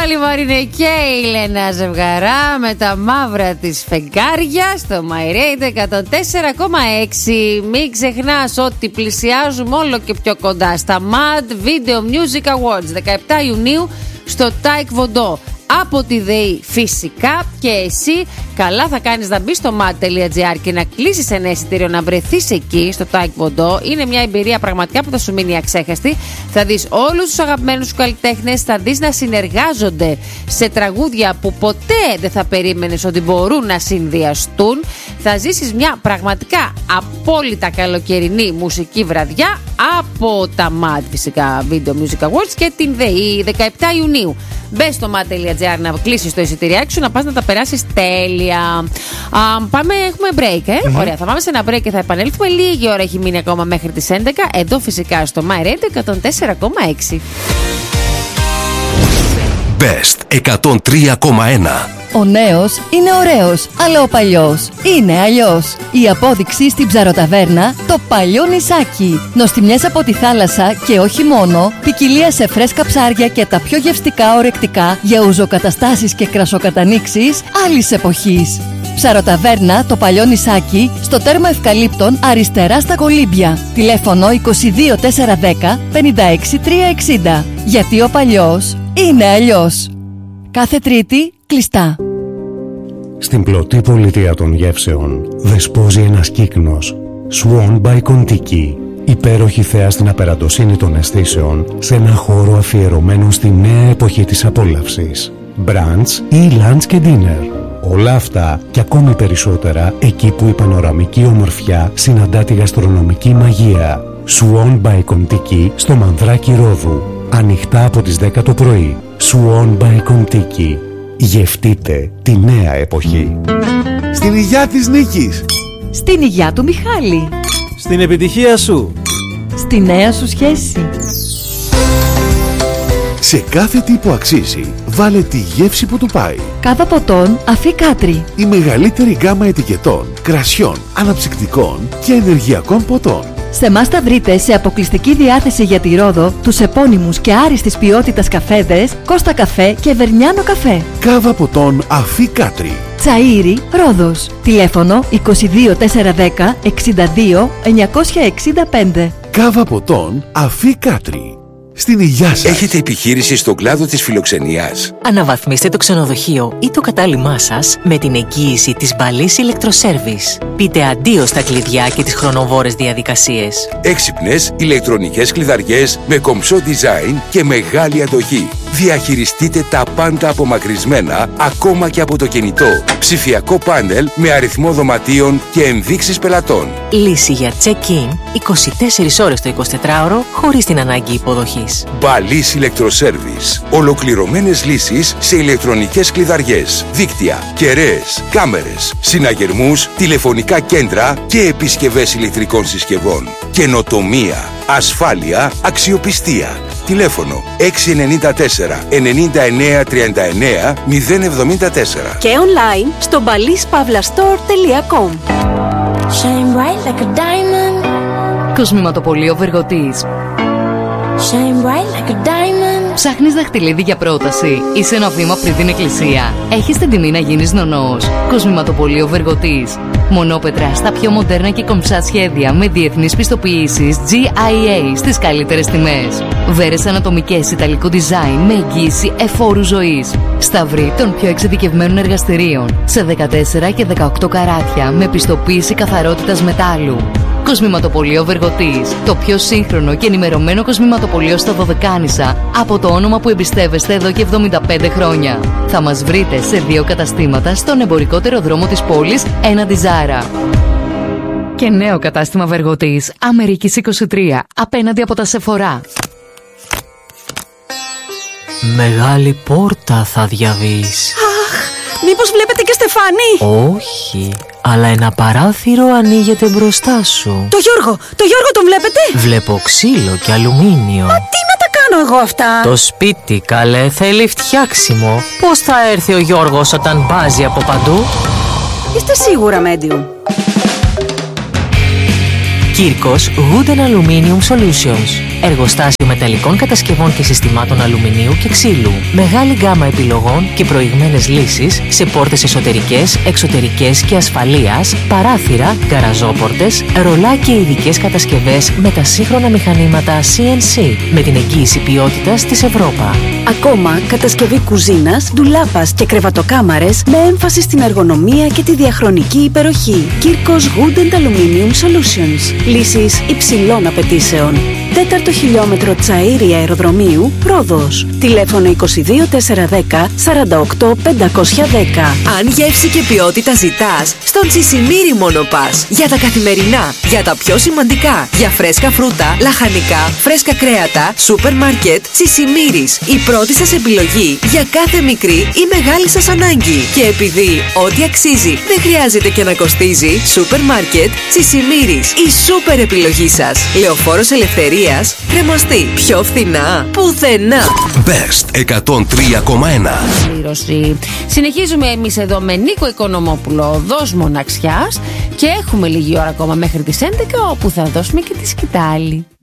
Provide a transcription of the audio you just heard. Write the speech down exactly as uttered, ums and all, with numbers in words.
Πάλι Μαρίνε και η Λένα Ζευγαρά με τα μαύρα της φεγγάρια στο My Radio εκατόν τέσσερα κόμμα έξι. Μην ξεχνάς ότι πλησιάζουμε όλο και πιο κοντά στα Mad Video Music Awards δεκαεπτά Ιουνίου στο Taekwondo. Από τη ΔΕΗ φυσικά, και εσύ καλά θα κάνεις να μπεις στο mad τελεία gr και να κλείσεις ένα εισιτήριο να βρεθείς εκεί στο Taekwondo. Είναι μια εμπειρία πραγματικά που θα σου μείνει αξέχαστη. Θα δεις όλους τους αγαπημένους σου καλλιτέχνες, θα δεις να συνεργάζονται σε τραγούδια που ποτέ δεν θα περίμενες ότι μπορούν να συνδυαστούν. Θα ζήσεις μια πραγματικά απόλυτα καλοκαιρινή μουσική βραδιά από τα Mad φυσικά Video Music Awards και την ΔΕΗ δεκαεπτά Ιουνίου. Μπες στο mad τελεία gr να κλείσεις το εισιτηριάκι σου, να πας να τα περάσεις τέλεια. Α, πάμε, έχουμε break, ε? Mm-hmm. Ωραία, θα πάμε σε ένα break και θα επανέλθουμε. Λίγη ώρα έχει μείνει ακόμα μέχρι τις έντεκα. Εδώ φυσικά στο My Radio εκατόν τέσσερα κόμμα έξι. Best εκατόν τρία κόμμα ένα. Ο νέος είναι ωραίος, αλλά ο παλιός είναι αλλιώς. Η απόδειξη στην Ψαροταβέρνα, το παλιό νησάκι. Νοστιμιές από τη θάλασσα και όχι μόνο, ποικιλία σε φρέσκα ψάρια και τα πιο γευστικά ορεκτικά για ουζοκαταστάσεις και κρασοκατανίξεις άλλης εποχής. Ψαροταβέρνα, το παλιό νησάκι, στο τέρμα Ευκαλύπτων, αριστερά στα Κολύμπια. Τηλέφωνο είκοσι δύο τετρακόσια δέκα πενήντα έξι τριακόσια εξήντα. Γιατί ο παλιός είναι αλλιώς. Κάθε Τρίτη κλειστά. Στην πλωτή πολιτεία των γεύσεων δεσπόζει ένας κύκνος. Swan by Kontiki. Υπέροχη θέα στην απεραντοσύνη των αισθήσεων σε ένα χώρο αφιερωμένο στη νέα εποχή της απόλαυσης. Brunch ή lunch και dinner. Όλα αυτά και ακόμη περισσότερα εκεί που η πανοραμική ομορφιά συναντά τη γαστρονομική μαγεία. Swan by Kontiki στο Μανδράκι Ρόδου. Ανοιχτά από τις δέκα το πρωί. Swan by Kontiki. Γευτείτε τη νέα εποχή. Στην υγειά της Νίκης. Στην υγειά του Μιχάλη. Στην επιτυχία σου. Στη νέα σου σχέση. Σε κάθε τι που αξίζει, βάλε τη γεύση που του πάει. Κάβα ποτών Αφή Κάτρι. Η μεγαλύτερη γκάμα ετικετών, κρασιών, αναψυκτικών και ενεργειακών ποτών. Σε εμάς θα βρείτε σε αποκλειστική διάθεση για τη Ρόδο τους επώνυμους και άριστης ποιότητας καφέδες Κώστα Καφέ και Βερνιάνο Καφέ. Κάβα ποτών Αφή Κάτρι. Τσαΐρι Ρόδος. Τηλέφωνο είκοσι δύο τετρακόσια δέκα εξήντα δύο εννιακόσια εξήντα πέντε. Κάβα ποτών Αφή Κάτρι. Στην υγειά σας. Έχετε επιχείρηση στον κλάδο της φιλοξενίας? Αναβαθμίστε το ξενοδοχείο ή το κατάλημά σας με την εγγύηση της Ballis Electroservice. Πείτε αντίο στα κλειδιά και τις χρονοβόρες διαδικασίες. Έξυπνες ηλεκτρονικές κλειδαριές με κομψό design και μεγάλη αντοχή. Διαχειριστείτε τα πάντα απομακρυσμένα, ακόμα και από το κινητό. Ψηφιακό πάνελ με αριθμό δωματίων και ενδείξεις πελατών. Λύση για check-in είκοσι τέσσερις ώρες το εικοσιτετράωρο χωρίς την ανάγκη υποδοχής. Ballis Electroservice. Ολοκληρωμένες λύσεις σε ηλεκτρονικές κλειδαριές, δίκτυα, κεραίες, κάμερες, συναγερμούς, τηλεφωνικά κέντρα και επισκευές ηλεκτρικών συσκευών. Καινοτομία, ασφάλεια, αξιοπιστία. Τηλέφωνο έξι εννιά τέσσερα εννιά εννιά τριάντα εννιά μηδέν εβδομήντα τέσσερα και online στο ballis pavla store τελεία com. Shine bright like a diamond. Κοσμηματοπωλείο Βεργοτής. Shine bright like a diamond. Ψάχνεις δαχτυλίδι για πρόταση? Είσαι ένα βήμα πριν την εκκλησία. Έχεις την τιμή να γίνεις νονός. Κοσμηματοπωλείο Βεργοτής. Μονόπετρα στα πιο μοντέρνα και κομψά σχέδια με διεθνείς πιστοποιήσεις τζι άι έι στις καλύτερες τιμές. Βέρες ανατομικές ιταλικό design με εγγύηση εφόρου ζωής. Σταυρί των πιο εξειδικευμένων εργαστηρίων σε δεκατέσσερα και δεκαοκτώ καράτια με πιστοποίηση καθαρότητας μετάλλου. Κοσμηματοπωλείο Βεργοτής. Το πιο σύγχρονο και ενημερωμένο κοσμηματοπωλείο στα Δωδεκάνησα από το όνομα που εμπιστεύεστε εδώ και εβδομήντα πέντε χρόνια. Θα μας βρείτε σε δύο καταστήματα στον εμπορικότερο δρόμο της πόλης έναντι Ζάρα. Και νέο κατάστημα Βεργοτής Αμερικής είκοσι τρία απέναντι από τα Σεφορά. Μεγάλη πόρτα θα διαβείς. Αχ, μήπως βλέπετε και Στεφάνη? Όχι, αλλά ένα παράθυρο ανοίγεται μπροστά σου. Το Γιώργο, το Γιώργο τον βλέπετε? Βλέπω ξύλο και αλουμίνιο. Μα τι να τα κάνω εγώ αυτά? Το σπίτι, καλέ, θέλει φτιάξιμο. Πώς θα έρθει ο Γιώργος όταν μπάζει από παντού? Είστε σίγουρα medium? Κύρκος Wood and Aluminium Solutions. Εργοστάσιο μεταλλικών κατασκευών και συστημάτων αλουμινίου και ξύλου. Μεγάλη γκάμα επιλογών και προηγμένες λύσεις σε πόρτες εσωτερικές, εξωτερικές και ασφαλείας, παράθυρα, γκαραζόπορτες, ρολά και ειδικές κατασκευές με τα σύγχρονα μηχανήματα σι εν σι με την εγγύηση ποιότητας της Ευρώπα. Ακόμα κατασκευή κουζίνας, ντουλάπας και κρεβατοκάμαρες με έμφαση στην εργονομία και τη διαχρονική υπεροχή. Κύρκος Wood and Aluminium Solutions. Λύσεις υψηλών απαιτήσεων. Τέταρτο χιλιόμετρο Τσαΐρη Αεροδρομίου, Ρόδος. Τηλέφωνο είκοσι δύο τετρακόσια δέκα σαράντα οκτώ πεντακόσια δέκα. Αν γεύση και ποιότητα ζητάς, στον Τσισιμίρι μόνο πας. Για τα καθημερινά, για τα πιο σημαντικά, για φρέσκα φρούτα, λαχανικά, φρέσκα κρέατα, σούπερ μάρκετ, Τσισιμίρις. Η πρώτη σας επιλογή για κάθε μικρή ή μεγάλη σας ανάγκη. Και επειδή ό,τι αξίζει δεν χρειάζεται και να κοστίζει, σούπερ μάρκετ Τσισιμίρις. Η σούπερ επιλογή σας. Λεωφόρος Ελευθερίας, Κρεμαστή. Πιο φθηνά, πουθενά. Best εκατόν τρία κόμμα ένα. Συνεχίζουμε εμείς εδώ με Νίκο Οικονομόπουλο, οδός Μοναξιάς, και έχουμε λίγη ώρα ακόμα μέχρι τις έντεκα, όπου θα δώσουμε και τη σκητάλη.